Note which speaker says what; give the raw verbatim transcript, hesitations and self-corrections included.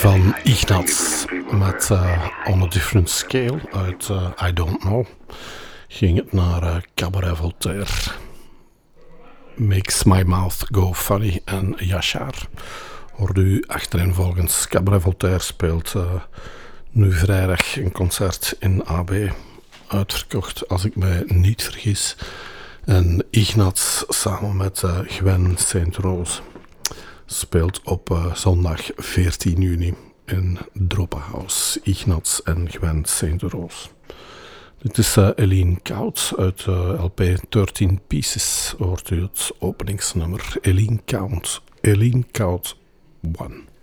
Speaker 1: van Ignaz met uh, On a Different Scale uit uh, I Don't Know. Ging het naar uh, Cabaret Voltaire, Makes My Mouth Go Funny en Yashar. Hoorde u achtereenvolgens. Cabaret Voltaire speelt uh, nu vrijdag een concert in A B, uitverkocht als ik mij niet vergis. En Ignaz samen met uh, Gwen Saint-Rose speelt op uh, zondag veertien juni in Droppenhouse. Ignaz en Gwen Saint-Rose. Dit is uh, Eline Koud uit uh, L P dertien Pieces. Hoort u het openingsnummer Eline Koud. Eline Koud one.